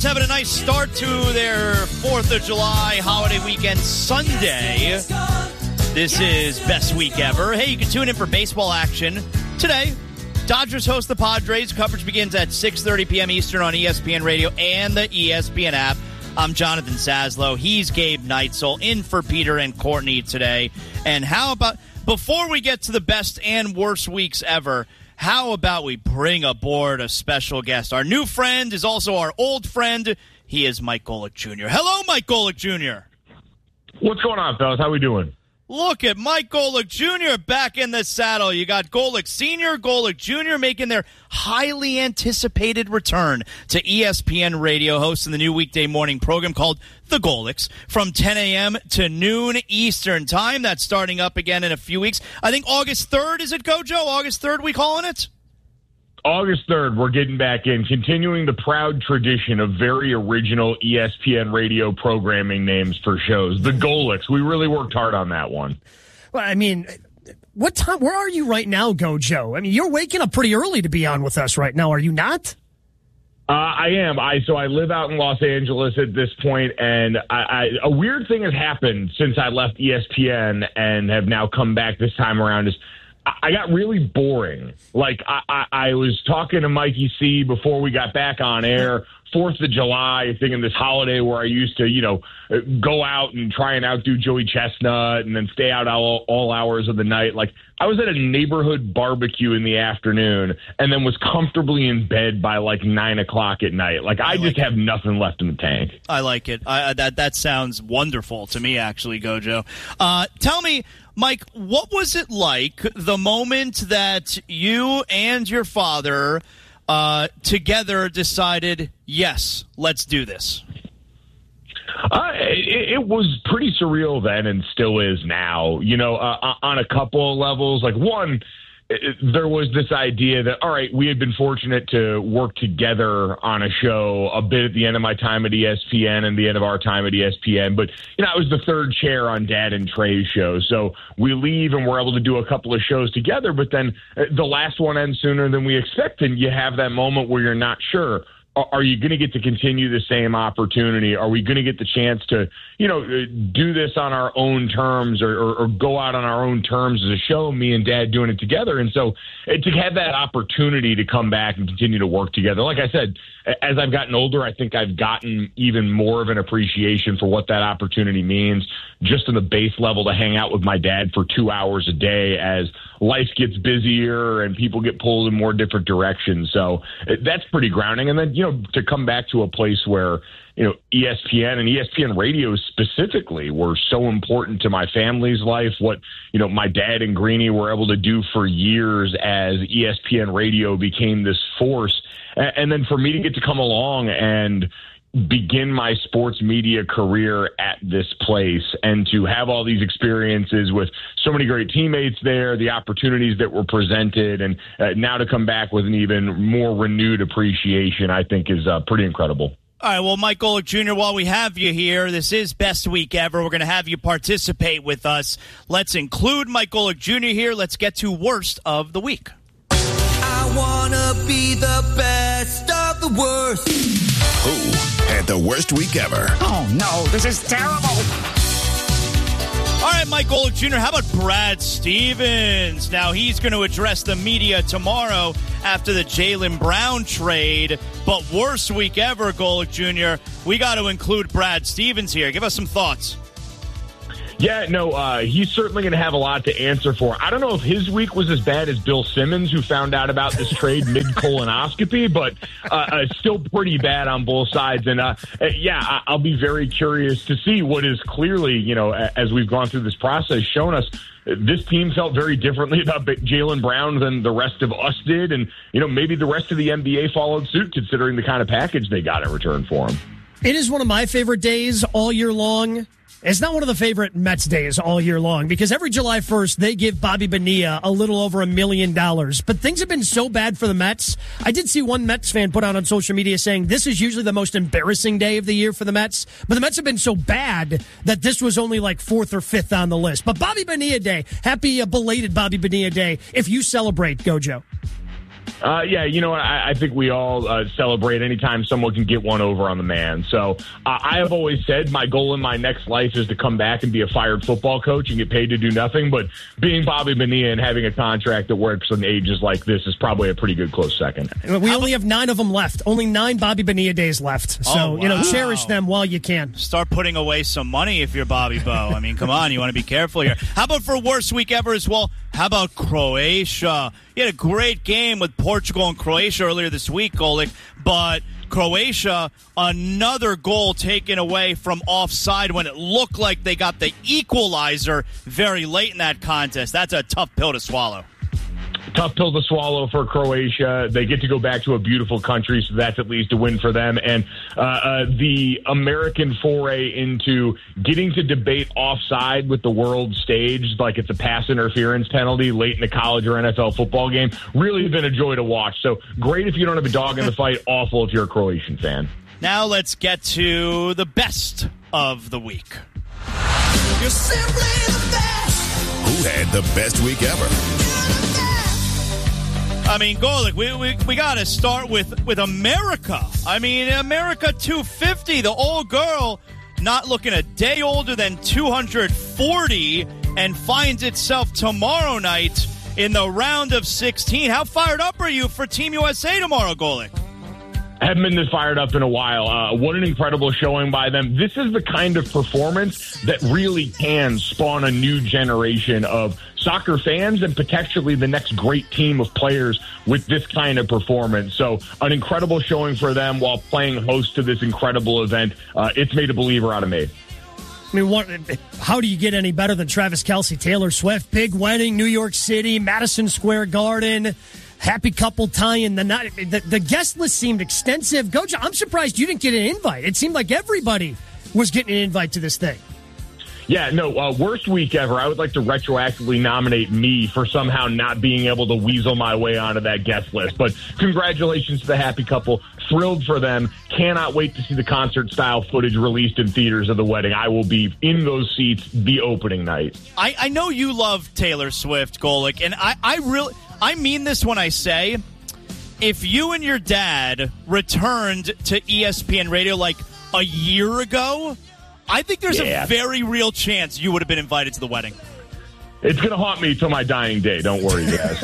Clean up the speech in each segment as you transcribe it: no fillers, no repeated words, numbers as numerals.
Having a nice start to their 4th of July holiday weekend Sunday. This is Best Week Ever. Hey, you can tune in for baseball action today. Dodgers host the Padres. Coverage begins at 6:30 p.m. Eastern on ESPN Radio and the ESPN app. I'm Jonathan Saslow. He's Gabe Neitzel in for Peter and Courtney today. And how about, before we get to the best and worst weeks ever, how about we bring aboard a special guest? Our new friend is also our old friend. He is Mike Golic Jr. Hello, Mike Golic Jr. What's going on, fellas? How we doing? Look at Mike Golic Jr. back in the saddle. You got Golic Sr., Golic Jr. making their highly anticipated return to ESPN Radio, hosting the new weekday morning program called The Golics from 10 a.m. to noon Eastern time. That's starting up again in a few weeks. I think August 3rd, is it, Gojo? August 3rd we calling it? August 3rd, we're getting back in, continuing the proud tradition of very original ESPN Radio programming names for shows. The Golics. We really worked hard on that one. Well, I mean, what time? Where are you right now, Gojo? I mean, you're waking up pretty early to be on with us right now, are you not? I am. So I live out in Los Angeles at this point, and a weird thing has happened since I left ESPN and have now come back this time around. Is I got really boring. Like, I was talking to Mikey C before we got back on air, 4th of July, thinking this holiday where I used to, go out and try and outdo Joey Chestnut and then stay out all hours of the night. Like, I was at a neighborhood barbecue in the afternoon and then was comfortably in bed by, 9 o'clock at night. Like, I just have nothing left in the tank. I like it. That sounds wonderful to me, actually, Gojo. Tell me, Mike, what was it like the moment that you and your father together decided, yes, let's do this? It was pretty surreal then and still is now, on a couple of levels. Like, one, there was this idea that, all right, we had been fortunate to work together on a show a bit at the end of my time at ESPN and the end of our time at ESPN. But, I was the third chair on Dad and Trey's show. So we leave and we're able to do a couple of shows together. But then the last one ends sooner than we expect. And you have that moment where you're not sure. Are you going to get to continue the same opportunity? Are we going to get the chance to, do this on our own terms or go out on our own terms as a show, me and Dad doing it together? And so to have that opportunity to come back and continue to work together, like I said, as I've gotten older, I think I've gotten even more of an appreciation for what that opportunity means, just on the base level, to hang out with my dad for 2 hours a day as life gets busier and people get pulled in more different directions. So that's pretty grounding. And then, to come back to a place where, ESPN and ESPN Radio specifically were so important to my family's life, what, my dad and Greeny were able to do for years as ESPN Radio became this force. And then for me to get to come along and begin my sports media career at this place and to have all these experiences with so many great teammates there, the opportunities that were presented, and now to come back with an even more renewed appreciation, I think is pretty incredible. All right, well, Mike Golic Jr., while we have you here, this is Best Week Ever. We're going to have you participate with us. Let's include Mike Golic Jr. here. Let's get to Worst of the Week. I want to be the best of the worst. Who had the worst week ever? Oh, no, this is terrible. All right, Mike Golic Jr., how about Brad Stevens? Now, he's going to address the media tomorrow after the Jaylen Brown trade. But worst week ever, Golic Jr., we got to include Brad Stevens here. Give us some thoughts. Yeah, no, he's certainly going to have a lot to answer for. I don't know if his week was as bad as Bill Simmons, who found out about this trade mid-colonoscopy, but still pretty bad on both sides. And, I'll be very curious to see what is clearly, as we've gone through this process, shown us this team felt very differently about Jaylen Brown than the rest of us did. And, maybe the rest of the NBA followed suit, considering the kind of package they got in return for him. It is one of my favorite days all year long. It's not one of the favorite Mets days all year long because every July 1st, they give Bobby Bonilla a little over $1 million. But things have been so bad for the Mets. I did see one Mets fan put out on social media saying this is usually the most embarrassing day of the year for the Mets. But the Mets have been so bad that this was only like 4th or 5th on the list. But Bobby Bonilla Day, happy belated Bobby Bonilla Day if you celebrate, Gojo. Yeah, you know, I think we all celebrate anytime someone can get one over on the man. So I have always said my goal in my next life is to come back and be a fired football coach and get paid to do nothing. But being Bobby Bonilla and having a contract that works on ages like this is probably a pretty good close second. We only have 9 of them left. Only 9 Bobby Bonilla days left. So, you know, cherish them while you can. Start putting away some money if you're Bobby Bo. I mean, come on, you want to be careful here. How about for worst week ever as well? How about Croatia? You had a great game with Portugal and Croatia earlier this week, Golic, but Croatia, another goal taken away from offside when it looked like they got the equalizer very late in that contest. That's a tough pill to swallow. Tough pill to swallow for Croatia. They get to go back to a beautiful country, so that's at least a win for them. And the American foray into getting to debate offside with the world stage, like it's a pass interference penalty late in the college or NFL football game, really been a joy to watch. So great if you don't have a dog in the fight, awful if you're a Croatian fan. Now let's get to the best of the week. You're simply the best. Who had the best week ever? I mean, Golic, we got to start with America. I mean, America 250, the old girl not looking a day older than 240 and finds itself tomorrow night in the round of 16. How fired up are you for Team USA tomorrow, Golic? I haven't been this fired up in a while. What an incredible showing by them. This is the kind of performance that really can spawn a new generation of soccer fans and potentially the next great team of players with this kind of performance. So an incredible showing for them while playing host to this incredible event. It's made a believer out of me. I mean, how do you get any better than Travis Kelce, Taylor Swift, big wedding, New York City, Madison Square Garden, happy couple tie-in the night. The guest list seemed extensive. Gojo, I'm surprised you didn't get an invite. It seemed like everybody was getting an invite to this thing. Yeah, no, worst week ever. I would like to retroactively nominate me for somehow not being able to weasel my way onto that guest list. But congratulations to the happy couple. Thrilled for them. Cannot wait to see the concert-style footage released in theaters of the wedding. I will be in those seats the opening night. I know you love Taylor Swift, Golic, and I mean this when I say, if you and your dad returned to ESPN Radio like a year ago, I think there's a very real chance you would have been invited to the wedding. It's going to haunt me till my dying day. Don't worry, guys.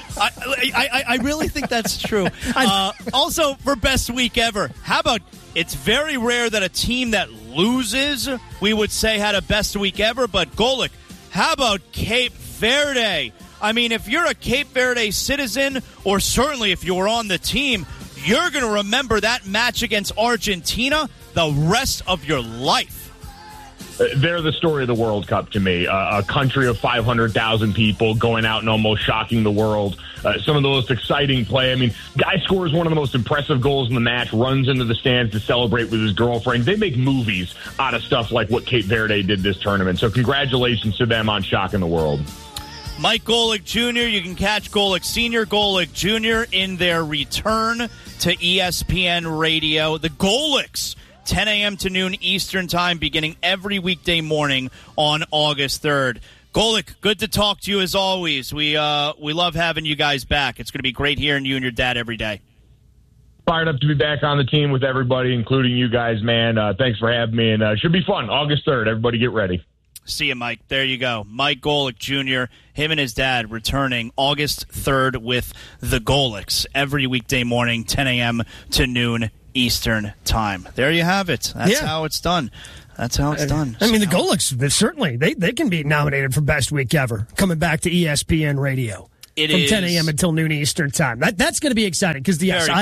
I really think that's true. Also, for best week ever, how about it's very rare that a team that loses, we would say, had a best week ever, but Golic, how about Cape Verde? I mean, if you're a Cape Verde citizen, or certainly if you were on the team, you're going to remember that match against Argentina the rest of your life. They're the story of the World Cup to me. A country of 500,000 people going out and almost shocking the world. Some of the most exciting play. I mean, guy scores one of the most impressive goals in the match, runs into the stands to celebrate with his girlfriend. They make movies out of stuff like what Cape Verde did this tournament. So congratulations to them on shocking the world. Mike Golic Jr., you can catch Golic Sr., Golic Jr. in their return to ESPN Radio. The Golics, 10 a.m. to noon Eastern Time, beginning every weekday morning on August 3rd. Golic, good to talk to you as always. We love having you guys back. It's going to be great hearing you and your dad every day. Fired up to be back on the team with everybody, including you guys, man. Thanks for having me, and it should be fun. August 3rd. Everybody get ready. See you, Mike. There you go. Mike Golic Jr., him and his dad returning August 3rd with the Golics every weekday morning, 10 a.m. to noon Eastern Time. There you have it. That's how it's done. That's how it's done. I mean, the Golics, certainly, they can be nominated for Best Week Ever, coming back to ESPN Radio. From 10 a.m. until noon Eastern Time. That's going to be exciting because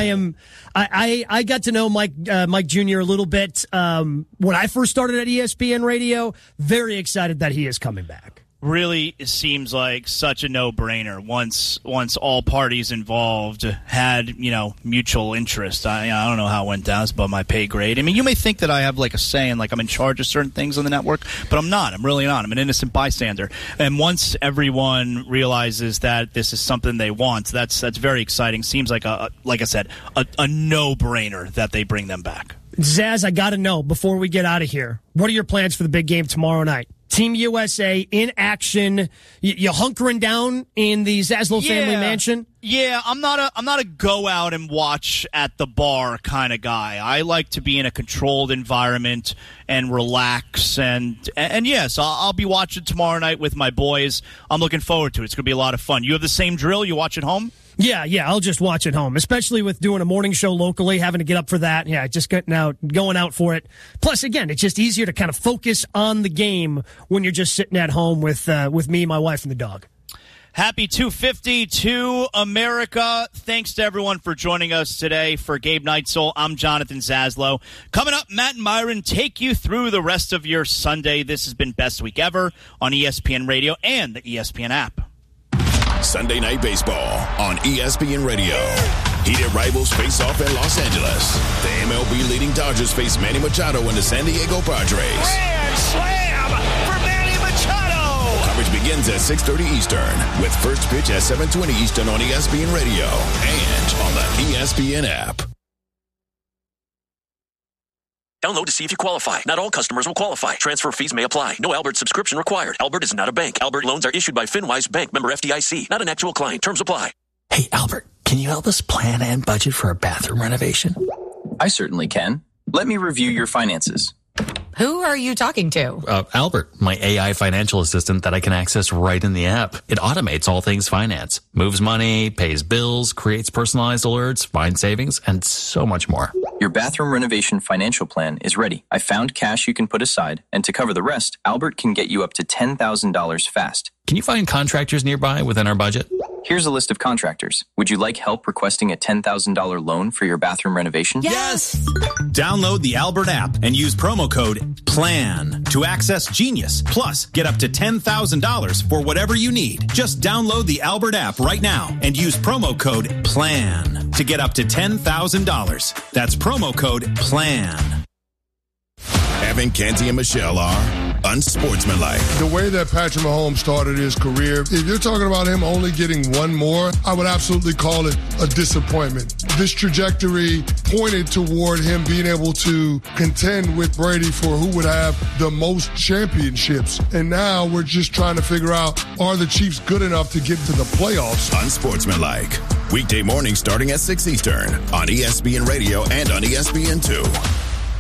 I got to know Mike Jr. a little bit when I first started at ESPN Radio. Very excited that he is coming back. Really seems like such a no-brainer once all parties involved had, mutual interest. I don't know how it went down. It's above my pay grade. I mean, you may think that I have like a say and like I'm in charge of certain things on the network, but I'm not. I'm really not. I'm an innocent bystander. And once everyone realizes that this is something they want, that's very exciting. Seems like like I said, a no-brainer that they bring them back. Zaz, I got to know before we get out of here, what are your plans for the big game tomorrow night? Team USA in action. You hunkering down in the Zaslow family mansion? Yeah, I'm not a go out and watch at the bar kind of guy. I like to be in a controlled environment and relax. And yes, I'll be watching tomorrow night with my boys. I'm looking forward to it. It's going to be a lot of fun. You have the same drill? You watch at home? Yeah, I'll just watch at home, especially with doing a morning show locally, having to get up for that. Yeah, just going out for it. Plus, again, it's just easier to kind of focus on the game when you're just sitting at home with me, my wife, and the dog. Happy 250 to America. Thanks to everyone for joining us today. For Gabe Neitzel, I'm Jonathan Zaslow. Coming up, Matt and Myron take you through the rest of your Sunday. This has been Best Week Ever on ESPN Radio and the ESPN app. Sunday Night Baseball on ESPN Radio. Heated rivals face off in Los Angeles. The MLB leading Dodgers face Manny Machado and the San Diego Padres. Grand slam for Manny Machado. Coverage begins at 6:30 Eastern with first pitch at 7:20 Eastern on ESPN Radio and on the ESPN app. Download to see if you qualify. Not all customers will qualify. Transfer fees may apply. No Albert subscription required. Albert is not a bank. Albert loans are issued by FinWise Bank, member FDIC. Not an actual client. Terms apply. Hey, Albert, can you help us plan and budget for a bathroom renovation? I certainly can. Let me review your finances. Who are you talking to? Albert, my AI financial assistant that I can access right in the app. It automates all things finance, moves money, pays bills, creates personalized alerts, finds savings, and so much more. Your bathroom renovation financial plan is ready. I found cash you can put aside, and to cover the rest, Albert can get you up to $10,000 fast. Can you find contractors nearby within our budget? Here's a list of contractors. Would you like help requesting a $10,000 loan for your bathroom renovation? Yes! Download the Albert app and use promo code PLAN to access Genius. Plus, get up to $10,000 for whatever you need. Just download the Albert app right now and use promo code PLAN to get up to $10,000. That's promo code PLAN. Evan, Canty, and Michelle are unsportsmanlike. The way that Patrick Mahomes started his career, if you're talking about him only getting one more, I would absolutely call it a disappointment. This trajectory pointed toward him being able to contend with Brady for who would have the most championships. And now we're just trying to figure out, are the Chiefs good enough to get to the playoffs? Unsportsmanlike. Weekday morning starting at 6 Eastern on ESPN Radio and on ESPN2.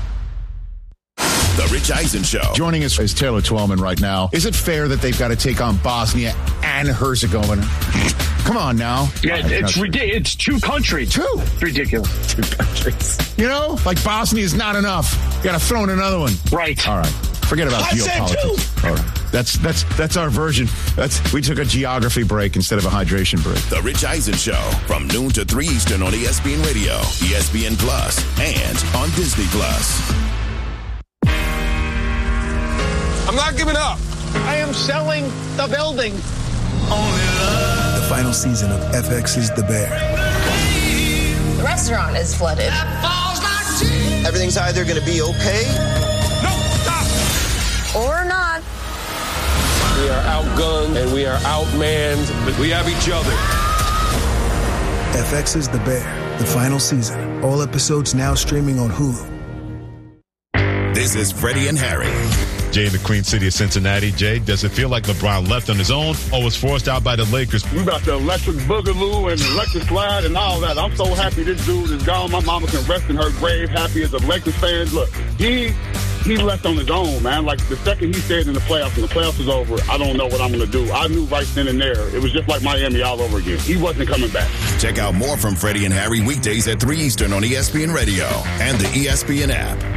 The Rich Eisen Show. Joining us is Taylor Twellman right now. Is it fair that they've got to take on Bosnia and Herzegovina? Come on now. Yeah, it's ridiculous. It's two countries. Two. It's ridiculous. Two countries. You know, like Bosnia is not enough. You got to throw in another one. Right. All right. Forget about geopolitics. All right. That's our version. We took a geography break instead of a hydration break. The Rich Eisen Show from noon to 3 Eastern on ESPN Radio, ESPN Plus, and on Disney Plus. I'm not giving up. I am selling the building. The final season of FX is The Bear. The restaurant is flooded. Everything's either going to be okay. No, stop. Or not. We are outgunned and we are outmanned, but we have each other. FX is The Bear, the final season. All episodes now streaming on Hulu. This is Freddie and Harry. Jay in the Queen City of Cincinnati. Jay, does it feel like LeBron left on his own or was forced out by the Lakers? We about the electric boogaloo and electric slide and all that. I'm so happy this dude is gone. My mama can rest in her grave, happy as a Lakers fan. Look, he left on his own, man. Like the second he said in the playoffs, when the playoffs was over, I don't know what I'm going to do. I knew right then and there. It was just like Miami all over again. He wasn't coming back. Check out more from Freddie and Harry weekdays at 3 Eastern on ESPN Radio and the ESPN app.